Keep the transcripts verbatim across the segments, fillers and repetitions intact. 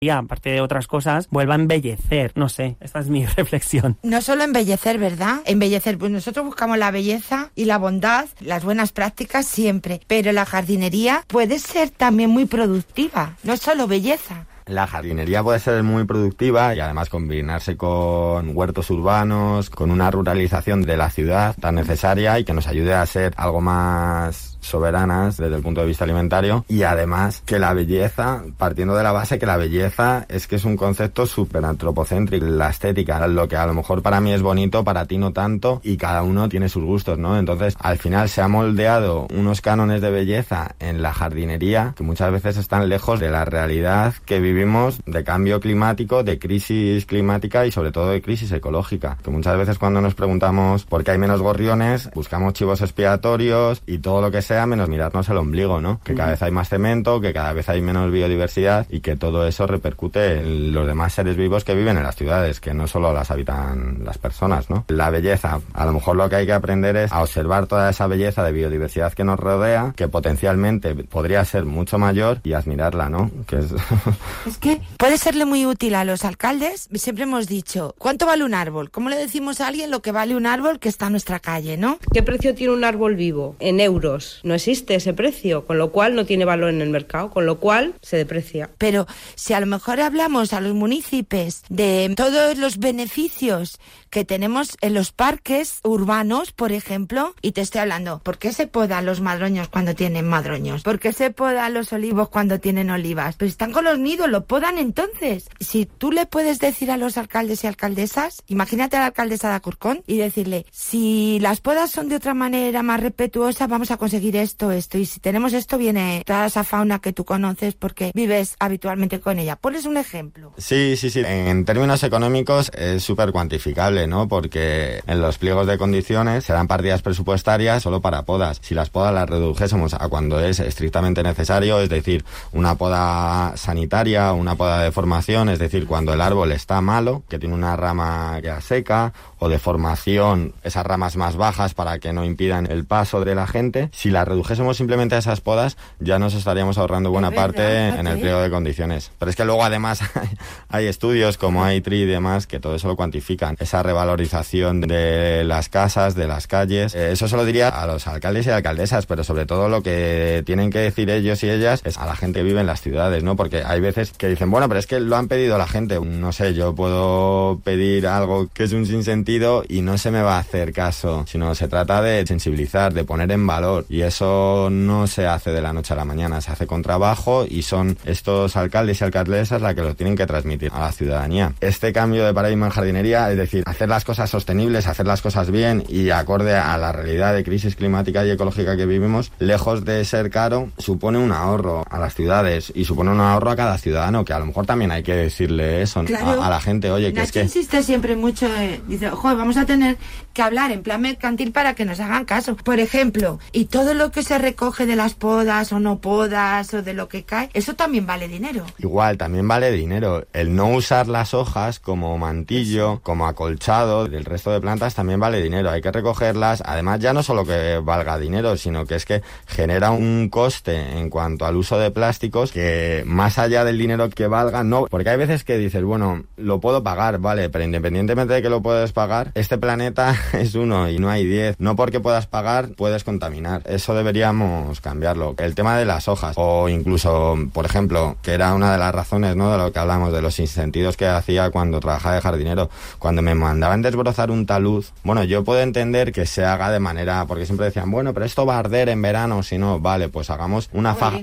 y aparte de otras cosas, vuelva a embellecer. No sé, esta es mi reflexión. No solo embellecer, ¿verdad? Embellecer, pues nosotros buscamos la belleza y la bondad, las buenas prácticas siempre, pero la jardinería puede ser también muy productiva, no es solo belleza. La jardinería puede ser muy productiva y además combinarse con huertos urbanos, con una ruralización de la ciudad tan necesaria y que nos ayude a ser algo más soberanas desde el punto de vista alimentario, y además que la belleza, partiendo de la base que la belleza es que es un concepto súper antropocéntrico, la estética, lo que a lo mejor para mí es bonito, para ti no tanto, y cada uno tiene sus gustos, ¿no? Entonces, al final se ha moldeado unos cánones de belleza en la jardinería que muchas veces están lejos de la realidad que vivimos, de cambio climático, de crisis climática y sobre todo de crisis ecológica, que muchas veces cuando nos preguntamos por qué hay menos gorriones, buscamos chivos expiatorios y todo lo que sea menos mirarnos el ombligo, ¿no? Que cada vez hay más cemento, que cada vez hay menos biodiversidad y que todo eso repercute en los demás seres vivos que viven en las ciudades, que no solo las habitan las personas, ¿no? La belleza, a lo mejor lo que hay que aprender es a observar toda esa belleza de biodiversidad que nos rodea, que potencialmente podría ser mucho mayor, y admirarla, ¿no? Que es... es que puede serle muy útil a los alcaldes. Siempre hemos dicho, ¿cuánto vale un árbol? ¿Cómo le decimos a alguien lo que vale un árbol que está en nuestra calle, no? ¿Qué precio tiene un árbol vivo? En euros. No existe ese precio, con lo cual no tiene valor en el mercado, con lo cual se deprecia. Pero si a lo mejor hablamos a los municipios de todos los beneficios que tenemos en los parques urbanos, por ejemplo, y te estoy hablando, ¿por qué se podan los madroños cuando tienen madroños? ¿Por qué se podan los olivos cuando tienen olivas? Pues están con los nidos, lo podan entonces. Si tú le puedes decir a los alcaldes y alcaldesas, imagínate a la alcaldesa de Alcorcón y decirle, si las podas son de otra manera más respetuosa, vamos a conseguir esto, esto, y si tenemos esto, viene toda esa fauna que tú conoces porque vives habitualmente con ella. Pones un ejemplo. Sí, sí, sí. En términos económicos es súper cuantificable, ¿no? Porque en los pliegos de condiciones se dan partidas presupuestarias solo para podas. Si las podas las redujésemos a cuando es estrictamente necesario, es decir, una poda sanitaria, una poda de formación, es decir, cuando el árbol está malo, que tiene una rama ya seca, o de formación, esas ramas más bajas para que no impidan el paso de la gente, si las redujésemos simplemente a esas podas, ya nos estaríamos ahorrando buena parte en el pliego de condiciones. Pero es que luego además hay, hay estudios como I T R I y demás que todo eso lo cuantifican. Esa revalorización de las casas, de las calles, eh, eso se lo diría a los alcaldes y alcaldesas, pero sobre todo lo que tienen que decir ellos y ellas es a la gente que vive en las ciudades, ¿no? Porque hay veces que dicen, bueno, pero es que lo han pedido la gente. No sé, yo puedo pedir algo que es un sinsentido y no se me va a hacer caso, sino se trata de sensibilizar, de poner en valor, y eso no se hace de la noche a la mañana, se hace con trabajo y son estos alcaldes y alcaldesas las que lo tienen que transmitir a la ciudadanía. Este cambio de paradigma en jardinería, es decir, hacer las cosas sostenibles, hacer las cosas bien y acorde a la realidad de crisis climática y ecológica que vivimos, lejos de ser caro, supone un ahorro a las ciudades y supone un ahorro a cada ciudadano, que a lo mejor también hay que decirle eso, claro, a, a la gente, oye, que Nacho es que... insiste siempre mucho, eh, dice, joder, vamos a tener que hablar en plan mercantil para que nos hagan caso. Por ejemplo, y todo lo que se recoge de las podas o no podas o de lo que cae, eso también vale dinero. Igual, también vale dinero. El no usar las hojas como mantillo, como acolchado del resto de plantas también vale dinero. Hay que recogerlas. Además, ya no solo que valga dinero, sino que es que genera un coste en cuanto al uso de plásticos que más allá del dinero que valga, no. Porque hay veces que dices, bueno, lo puedo pagar, vale, pero independientemente de que lo puedes pagar, este planeta es uno y no hay diez. No porque puedas pagar, puedes contaminar. Eso deberíamos cambiarlo. El tema de las hojas, o incluso, por ejemplo, que era una de las razones, ¿no?, de lo que hablamos, de los sinsentidos que hacía cuando trabajaba de jardinero, cuando me mandaban desbrozar un talud. Bueno, yo puedo entender que se haga de manera, porque siempre decían, bueno, pero esto va a arder en verano, si no, vale, pues hagamos una faja.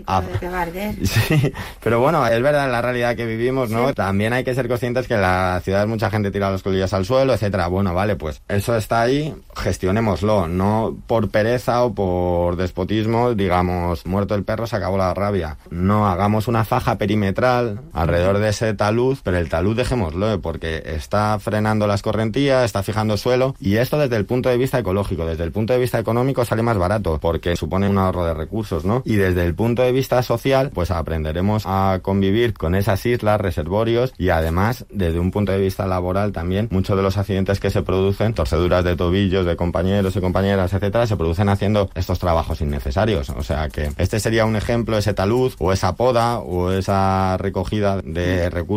Sí, pero bueno, es verdad, en la realidad que vivimos, ¿no? Sí. También hay que ser conscientes que en la ciudad mucha gente tira los colillos al suelo, etcétera. Bueno, vale, pues eso está ahí, gestionémoslo, no por pereza o por despotismo, digamos, muerto el perro, se acabó la rabia. No, hagamos una faja perimetral alrededor de ese talud, pero el talud dejémoslo, porque está frenando las correntías, está fijando suelo, y esto desde el punto de vista ecológico, desde el punto de vista económico sale más barato, porque supone un ahorro de recursos, ¿no? Y desde el punto de vista social, pues aprenderemos a convivir convivir con esas islas, reservorios, y además, desde un punto de vista laboral también, muchos de los accidentes que se producen, torceduras de tobillos de compañeros y compañeras, etcétera, se producen haciendo estos trabajos innecesarios. O sea que este sería un ejemplo, ese talud o esa poda o esa recogida de recursos